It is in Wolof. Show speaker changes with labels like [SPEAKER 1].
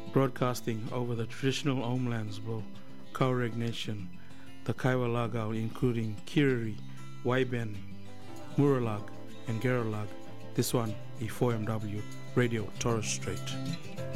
[SPEAKER 1] broadcasting over the traditional homelands of Tuareg Nation, the Kaiwa Lagao, including Kiriri, Waiben, Muralag, and Geralag. This one, E4MW Radio Torres Strait.